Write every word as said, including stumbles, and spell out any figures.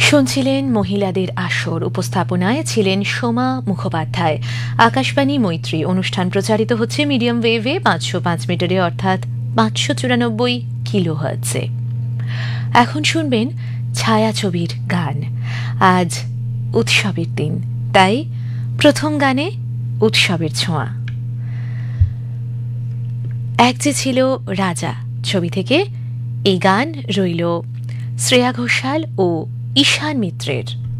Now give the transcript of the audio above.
শুনছিলেন মহিলাদের আসর। উপস্থাপনায় ছিলেন সোমা মুখোপাধ্যায়। আকাশবাণী মৈত্রী অনুষ্ঠান প্রচারিত হচ্ছে মিডিয়াম ওয়েভে পাঁচশো পাঁচ মিটারে অর্থাৎ পাঁচশো চুরানব্বই কিলো হার্টজে। এখন শুনবেন ছায়াছবির গান। আজ উৎসবের দিন, তাই প্রথম গানে উৎসবের ছোঁয়া। এক যে ছিল রাজা ছবি থেকে এই গান রইল শ্রেয়া ঘোষাল ও ঈশান মিত্রের।